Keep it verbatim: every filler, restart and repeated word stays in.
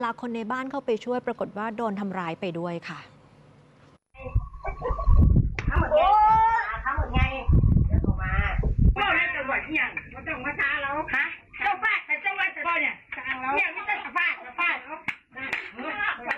ลาคนในบ้านเข้าไปช่วยปรากฏว่าโดนทำร้ายไปด้วยค่ะ